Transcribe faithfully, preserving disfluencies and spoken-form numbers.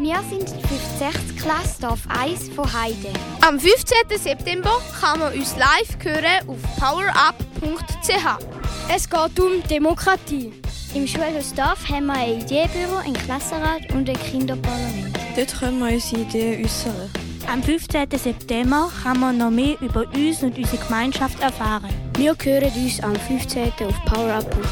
Wir sind die fünfundsechzigste Klasse Dorf eins von Heide. Am fünfzehnten September kann man uns live hören auf powerup punkt c h. Es geht um Demokratie. Im Schulhaus Dorf haben wir ein Ideenbüro, einen Klassenrat und ein Kinderparlament. Dort können wir unsere Ideen äußern. Am fünfzehnten September kann man noch mehr über uns und unsere Gemeinschaft erfahren. Wir hören uns am fünfzehnten auf powerup punkt